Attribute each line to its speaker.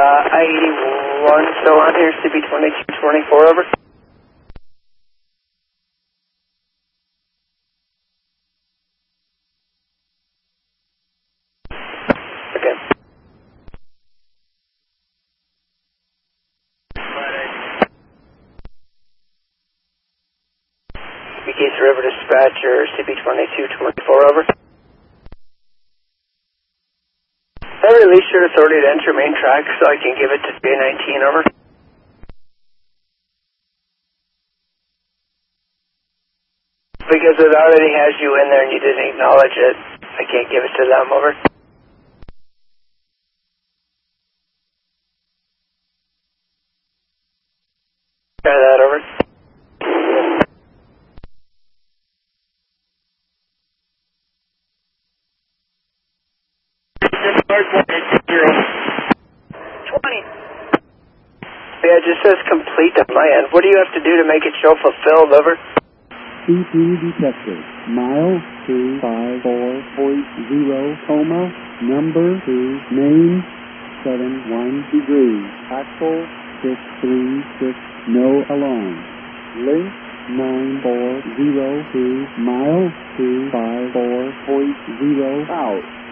Speaker 1: I-81 still on here, CB2224, over. Okay. Case River Dispatcher, CB2224, over. I release your authority to enter main track so I can give it to J19, over. Because it already has you in there and you didn't acknowledge it, I can't give it to them, over. Try that, over. Yeah, it just says complete on my end. What do you have to do to make it show fulfilled, over?
Speaker 2: CP detected. Mile 254.0, number 2, main 71 degrees. Axle 636, no alarm. Link 9402, mile 254.0 out.